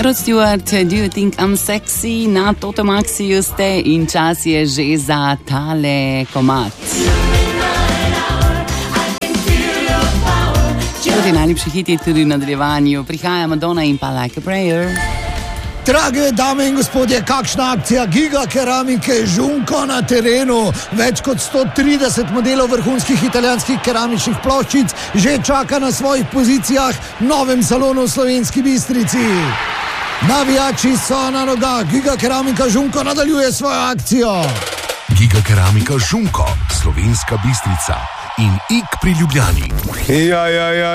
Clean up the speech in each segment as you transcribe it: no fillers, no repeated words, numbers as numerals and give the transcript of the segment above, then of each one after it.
Rod Stewart, Do You Think I'm Sexy? Na Totomaxiju ste in čas je že za tale komad. Proti najlepši hiti tudi v nadaljevanju. Prihaja Madonna in pa Like a Prayer. Drage dame in gospodje, kakšna akcija Giga Keramike Žunko na terenu. Več kot 130 modelov vrhunskih italijanskih keramičnih ploščic že čaka na svojih pozicijah v novem salonu v Slovenski Bistrici. Navijači so na nogah, Giga Keramika Žunko nadaljuje svojo akcijo. Giga Keramika Žunko, Slovenska Bistrica in Ik pri Ljubljani. Ja.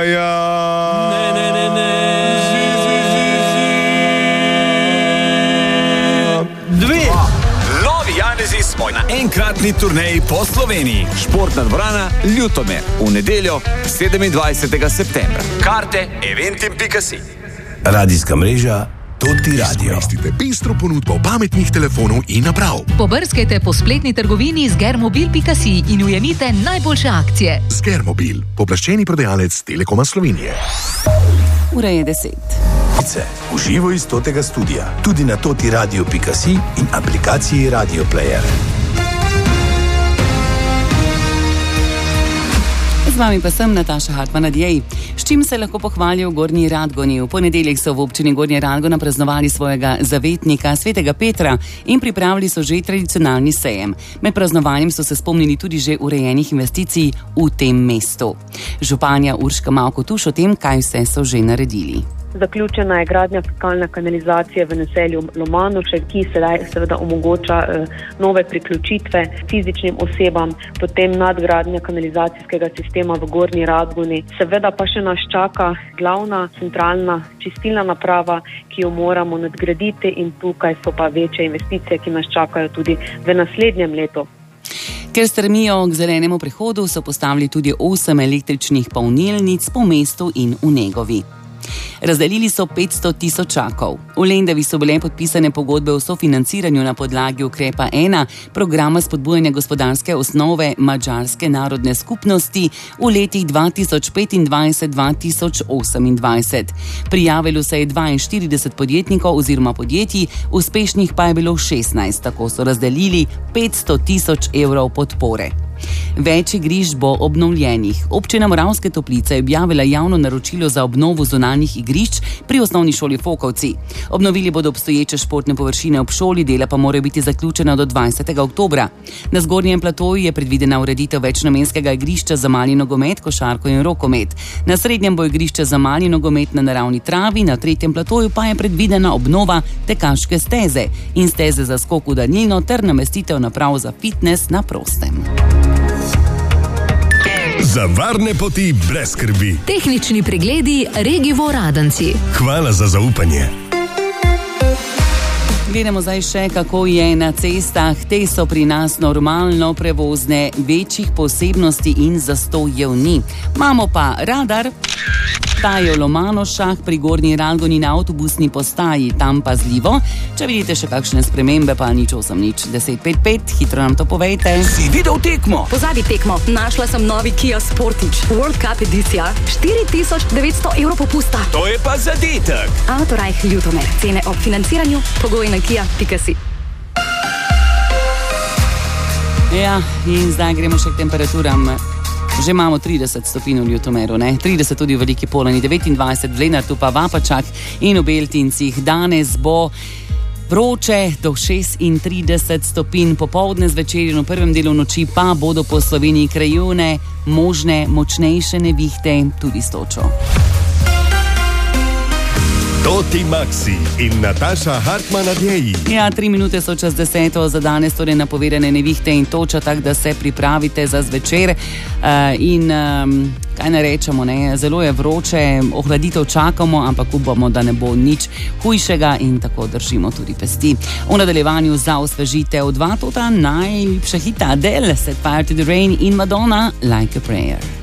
Dve. Novi Janezi smo na enkratni turneji po Sloveniji. Športna dvorana Ljutomer v nedeljo 27. septembra. Karte eventim.si. Radijska mreža Toti Radio. Izkoristite pestro ponudbo pametnih telefonov in naprav. Pobrskajte po spletni trgovini zgermobil.si in ujemite najboljše akcije. Zgermobil, pooblaščeni prodajalec Telekoma Slovenije. Ura je 10. Uživo iz Totega studia, tudi na totiradio.si in aplikaciji Radio Player. Z vami pa sem Nataša Hartmann-Adjej. S čim se lahko pohvalijo v Gornji Radgoni? V ponedeljek so v občini Gornja Radgona praznovali svojega zavetnika, svetega Petra, in pripravili so že tradicionalni sejem. Med praznovanjem so se spomnili tudi že urejenih investicij v tem mestu. Županja Urška Mavko-Tuš o tem, kaj vse so že naredili. Zaključena je gradnja fekalne kanalizacije v naselju Lomanovše, ki sedaj seveda omogoča nove priključitve fizičnim osebam, potem nadgradnja kanalizacijskega sistema v Gornji Radgoni. Seveda pa še nas čaka glavna centralna čistilna naprava, ki jo moramo nadgraditi, in tukaj so pa večje investicije, ki nas čakajo tudi v naslednjem letu. Ker stremijo k zelenemu prehodu, so postavili tudi 8 električnih polnilnic po mestu in v Negovi. Razdelili so 500 tisočakov. V Lendavi so bile podpisane pogodbe o sofinanciranju na podlagi ukrepa 1 programa spodbujanja gospodarske osnove Madžarske narodne skupnosti v letih 2025-2028. Prijavilo se je 42 podjetnikov oziroma podjetij, uspešnih pa je bilo 16, tako so razdelili 500 tisoč evrov podpore. Več igrišč bo obnovljenih. Občina Moravske Toplice je objavila javno naročilo za obnovo zunanjih igrišč pri osnovni šoli Fokovci. Obnovili bodo obstoječe športne površine ob šoli, dela pa morajo biti zaključena do 20. oktobra. Na zgornjem platoju je predvidena ureditev večnamenskega igrišča za mali nogomet, košarko in rokomet. Na srednjem bo igrišče za mali nogomet na naravni travi, na tretjem platoju pa je predvidena obnova tekaške steze in steze za skok v daljino ter namestitev naprav za fitness na prostem. Za varne poti brez skrbi. Tehnični pregledi Regivo Radenci. Hvala za zaupanje. Gledamo zdaj še, kako je na cestah. Te so pri nas normalno prevozne, večjih posebnosti in zastojev ni. Imamo pa radar. Ta je v Lomanošah pri Gornji Radgoni na avtobusni postaji, tam pazljivo. Če vidite še kakšne spremembe, pa nič 1055, hitro nam to povejte. Si videl tekmo? Pozabi tekmo, našla sem novi Kia Sportage World Cup edicija, 4900 evrov popusta. To je pa zadetek. Autorajh Ljutomer, cene ob financiranju, pogoji na kia.si. Ja, in zdaj gremo še k temperaturam. Že imamo 30 stopinj v Ljutomeru, 30 tudi v Veliki Polani, 29 v Lenartu pa v Apačah in v Beltincih. Danes bo vroče do 36 stopinj, popoldne zvečer in v prvem delu noči pa bodo po Sloveniji krajevne možne močnejše nevihte, tudi s točo. Toti Maxi in Nataša Hartmann-Adjej. Ja, 3 minute so čez 10 za danes, torej napovedane nevihte in toča, tako da se pripravite za zvečer. Kaj ne rečemo, zelo je vroče, ohladitev čakamo, ampak upamo, da ne bo nič hujšega in tako držimo tudi pesti. V nadaljevanju za osvežitev 2 tota najljubša hita Adele, Set Fire to the Rain in Madonna, Like a Prayer.